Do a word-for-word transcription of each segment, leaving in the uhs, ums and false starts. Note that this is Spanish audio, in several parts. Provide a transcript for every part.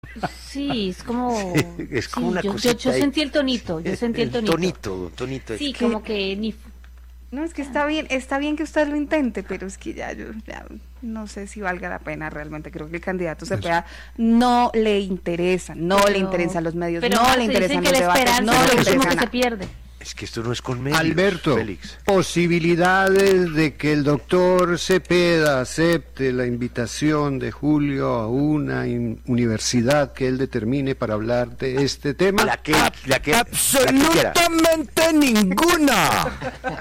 Sí, es como... Sí, es como sí, una yo, yo, cosita yo ahí. sentí el tonito, yo sentí el El tonito. tonito, tonito. Sí, Es que como que ni... No, es que está bien, está bien que usted lo intente, pero es que ya yo ya no sé si valga la pena realmente. Creo que el candidato Cepeda no le interesa, no pero, le interesan los medios, pero no se le dicen interesan que los la debates, esperanza no es le lo último interesa que se nada. pierde. es que esto no es con medios, Alberto, Félix. posibilidades de que el doctor Cepeda acepte la invitación de Julio a una in- universidad que él determine para hablar de este tema. La que, la que, la que quiera. Absolutamente ninguna.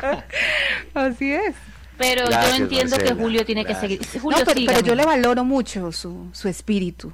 Así es. Pero Gracias, yo entiendo Marcela, que Julio tiene gracias. que seguir. Julio, No, pero, pero sígame. yo le valoro mucho su, su espíritu.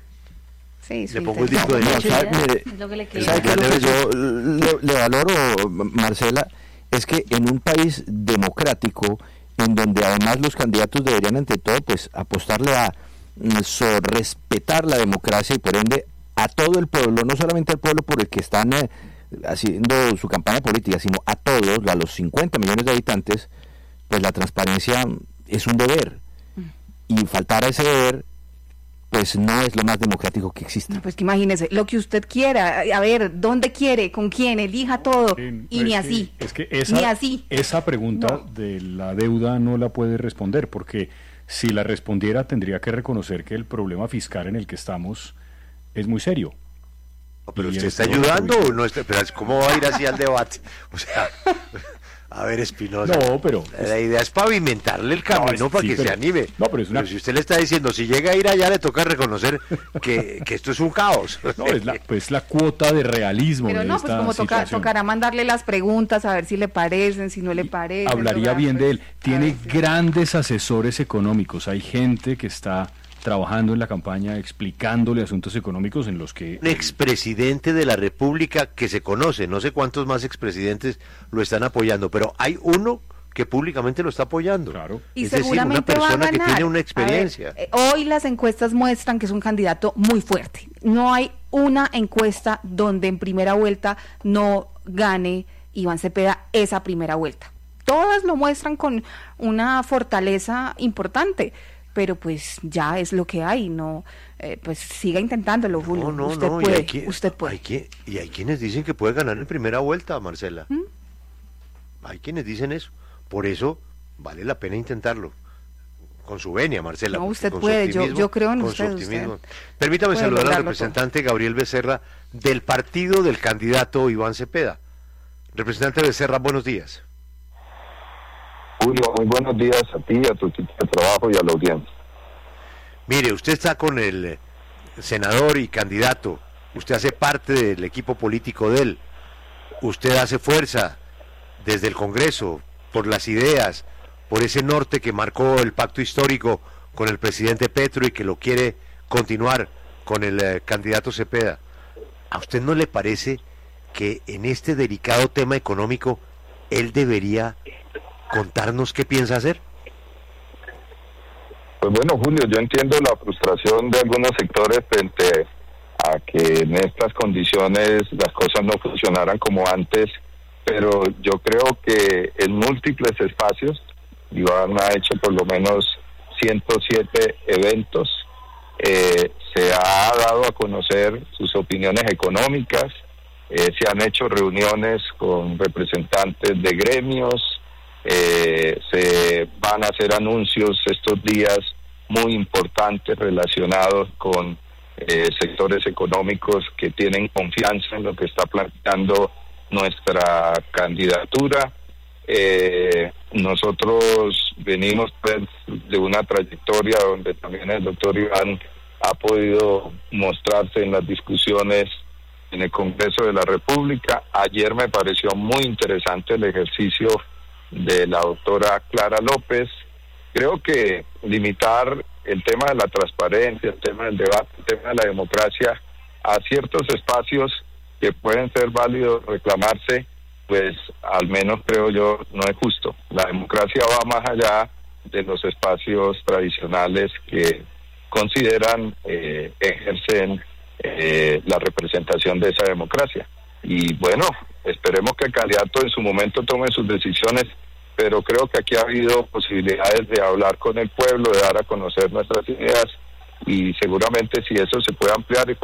Sí, su Le pongo el inteligencia. disco de No, leche. ¿sabe? Mire, Es lo que le queda. ¿sabe qué es lo Ya que debe- yo le, le valoro, Marcela? Es que en un país democrático, en donde además los candidatos deberían ante todo pues apostarle a mm, so, respetar la democracia y por ende a todo el pueblo, no solamente al pueblo por el que están eh, haciendo su campaña política, sino a todos, a los cincuenta millones de habitantes, pues la transparencia es un deber. Y faltar a ese deber pues no es lo más democrático que exista. No, pues que imagínese, lo que usted quiera, a ver, ¿dónde quiere? ¿Con quién? Elija todo. Eh, Y no, ni es así. que- es que esa, Ni así. esa pregunta No. de la deuda no la puede responder, porque si la respondiera tendría que reconocer que el problema fiscal en el que estamos es muy serio. No, pero Y usted el está problema ayudando político. o no está, pero ¿cómo va a ir así al debate? O sea, a ver, Espinosa. No, pero- La idea es pavimentarle el camino es- para sí, que pero- se anime. no, pero es una- si usted le está diciendo, si llega a ir allá, le toca reconocer que, que esto es un caos. No, es la, pues la cuota de realismo Pero de no, pues esta como toca, situación. tocará mandarle las preguntas a ver si le parecen, si no le parecen. Hablaría tocará, bien de pues, él. a Tiene ver si- grandes asesores económicos. Hay gente que está trabajando en la campaña explicándole asuntos económicos en los que Un expresidente de la República que se conoce, no sé cuántos más expresidentes lo están apoyando, pero hay uno que públicamente lo está apoyando. Claro. Y es decir, una seguramente va a persona que ganar. tiene una A experiencia. ver, eh, hoy las encuestas muestran que es un candidato muy fuerte. No hay una encuesta donde en primera vuelta no gane Iván Cepeda esa primera vuelta. Todas lo muestran con una fortaleza importante, pero pues ya es lo que hay. No, eh, pues siga intentándolo, Julio. No, no, usted no, y puede, hay que- usted puede. hay que- y hay quienes dicen que puede ganar en primera vuelta, Marcela. Hay quienes dicen eso. Por eso vale la pena intentarlo. Con su venia, Marcela. No, porque usted con su puede, yo- optimismo- yo creo en con usted, su usted optimismo. Permítame puede saludar al lograrlo representante Gabriel Becerra del partido del candidato Iván Cepeda. Representante Becerra, buenos días. Julio, muy buenos días a ti, a tu equipo de trabajo y a la audiencia. Mire, usted está con el eh, senador y candidato, usted hace parte del equipo político de él, usted hace fuerza desde el Congreso por las ideas, por ese norte que marcó el pacto histórico con el presidente Petro y que lo quiere continuar con el eh, candidato Cepeda. ¿A usted no le parece que en este delicado tema económico él debería contarnos qué piensa hacer? Pues bueno, Julio, yo entiendo la frustración de algunos sectores frente a que en estas condiciones las cosas no funcionaran como antes, pero yo creo que en múltiples espacios Iván ha hecho por lo menos ciento siete eventos, eh, se ha dado a conocer sus opiniones económicas, eh, se han hecho reuniones con representantes de gremios, eh, se van a hacer anuncios estos días muy importantes relacionados con eh, sectores económicos que tienen confianza en lo que está planteando nuestra candidatura. Eh, nosotros venimos pues, de una trayectoria donde también el doctor Iván ha podido mostrarse en las discusiones en el Congreso de la República. Ayer me pareció muy interesante el ejercicio de la doctora Clara López. Creo que limitar el tema de la transparencia, el tema del debate, el tema de la democracia a ciertos espacios que pueden ser válidos reclamarse, pues al menos creo yo no es justo. La democracia va más allá de los espacios tradicionales que consideran eh, ejercen eh, la representación de esa democracia. Y bueno, esperemos que el candidato en su momento tome sus decisiones, pero creo que aquí ha habido posibilidades de hablar con el pueblo, de dar a conocer nuestras ideas y seguramente si eso se puede ampliar